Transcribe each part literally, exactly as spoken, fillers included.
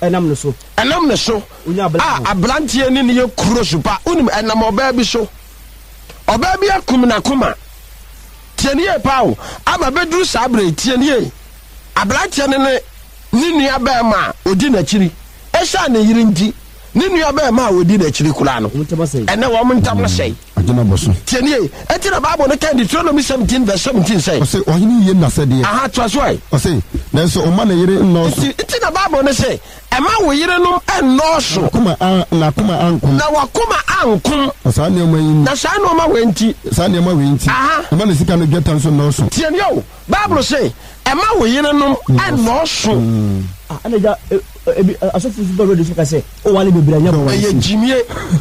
enam ne so enam ne so ah ablantie ni ne kuro supa unim enam oba bi so oba bi akum na kuma tienie pawo aba beduru sabre tienie ablantie ne ne ni nua ba ma odi na chiri esha ne yiri nti ni nua ba ma odi na chiri kula no ene wo montam no sei adina boso tienie enti na Bible ne kan Deuteronomy seventeen verse seventeen say o say ohini ye na say de aha to so ai o say na so o ma na yire no so enti na Bible ne say e ma wo yire no eno so kuma na kuma ankum na wakuma ankum sa ne ma yin na sa no ma wenti sa ne ma wenti e ma na sika no geta so no so tienie o Bible say e ma wo yire no eno so ah ana ja asofu do do so ka say o wale bebira nya bo ye jimie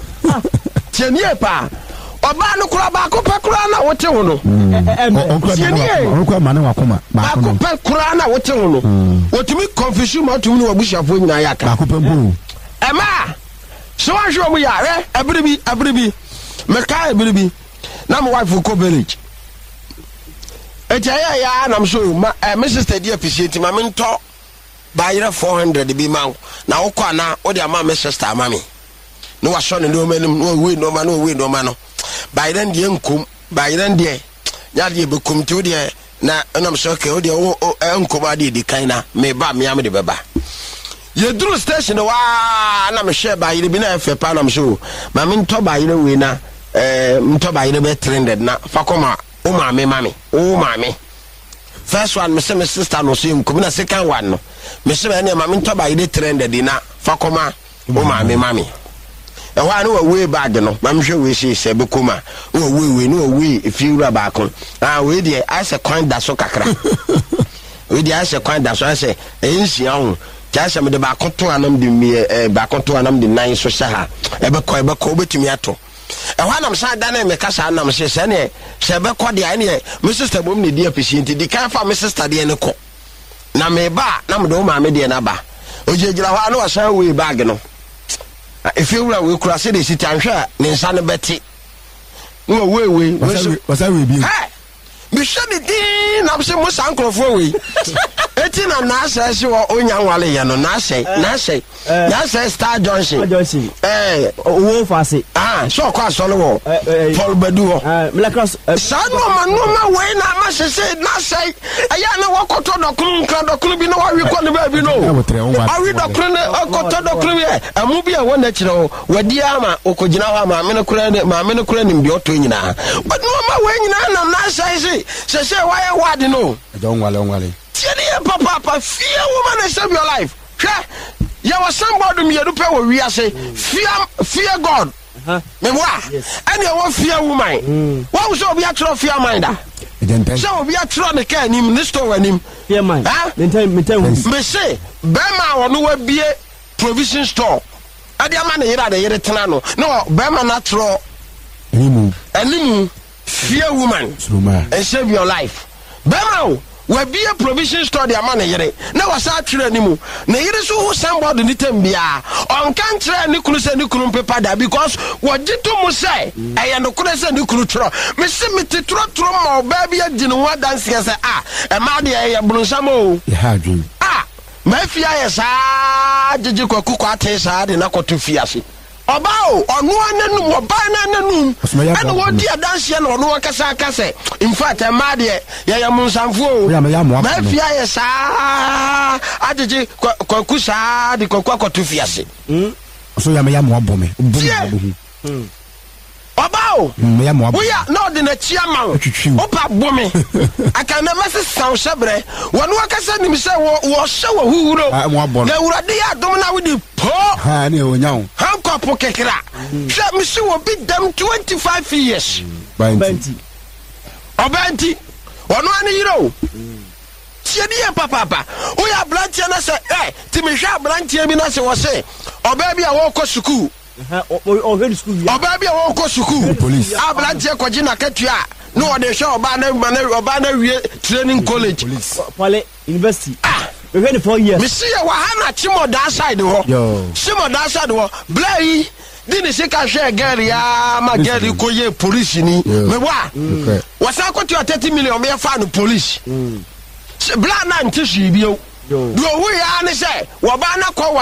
tienie pa oba no kura ba ko pe kura na wote ho no o kura ma na wakoma ba ko pe kura na wote ho no wotumi confusion ma tumi no wabushafo nyina yaka ba ko pe bu e ma so anhwe mu ya re abiribi abiribi me ka abiribi na my wife ko village e jaya ya na mso ma me sister dey appreciate ma me nto ba yire four hundred bi ma na wo kwa na wo dey ama me sister ama me no wa so ne no manim no we no ma no we no ma no by then the enkum by then the ya de be kum to de na enam so ke o de o enkum ade di kan na me ba me am de beba ye duru station wa na me share by bi na fe pa na me so ma me nto ba yire we na eh nto ba yire be trended na fa koma o ma me ma me o ma me first one me say me sister no so enkum na second one no me say na ma me nto ba yire trended na fa koma o ma me ma me e wa no we bag no mamhwe we shi se be koma o we we no we if you raba kon ah we dey I say kwan da so kakra we dey I say kwan da so I say enhia ho ja se me de ba konto anam de mi e ba konto anam de nine so sha ha e be ko e be ko betumi ato e wa nam sa da na me kasa nam se se ne se be ko de ai ne me sister bom ne di appreciate di kan fa me sister de ne ko na me ba na me do ma me de na ba o je gira ho anu wa sa we bag no if you we kura say the city anhwa ne nsa ne beti no we we was I we be hey me she me din na say mo san krofo we eti na na say se wo onya nwale ye no na say na say na say Star Johnson Johnson eh wo fase ah so kwa so lo wo Paul Badu wo eh Milacros sa no ma no ma we na ma se se na say aya na wakoto dokun kan dokun bi na wa wi ko ne ba bi no awi dokun ne wakoto dokun bi amu bi a wona kire wo wadi ama okogina ho ma me ne kura ne ma me ne kura ne bi oto nyina but no ma we nyina na na say se se se wa ye wadi no don wale on wale tieni papa papa fear woman and save your life hwe ya was somebody me do pe wo wi ase fear fear God uh-huh. Me wa any one fear woman what was obi atro fear mind da so obi atro ne ka nim ne store wanim fear mind me time me time me say be ma wono wa bie provision store ade ama ne yira de yire tena no no be ma na tro animu animu fear woman and save your life be ma we be a provision store the man yere na wasa atwere animu na yere so who somebody ni tambia on kan tre ni kunu se ni kunu pepa da because wagito mu say e no kunu se ni kunu tro me se me titro tro ma oba bia gine ho dance ya say ah e ma de e brunsam o e ha dwun ah ma fia ye sa jeje kwaku kwa te sa de na kwato fiase oba o onu ananum oba ananum ana wo dia dance na onu akasa akase in fact e ma de ye ye munsamfo o ma fia ye sa ajeje kwaku sa de kwaku kwato fiase mm so ya me ya mo abome mm oba o me ya mo abome we ya no de na chiama opa bome aka na mase saw shebre wonu akasa nim se wo wo hye wo huhuro na urade ya dom na wodi po ha ne onyawo han kwapo kekra hwe me se wo bi dem twenty-five years twenty obanti wonu ani yiro tieni ya papa papa o ya branche na se eh ti me hwa branche bi na se wo se oba bi a wo ko school o head school ya oba bi a wo ko school police a branche ko jina katua no o de show oba na oba na wie training college Pale university ah we had four years me see wa hana chimo da side ho chimo da side ho blai dini se ka hwe girl ya ma girl ko ye police ni me wa wasa ko thirty million me fa no police bla na ntishi bio do we ya ne se wo ba na ko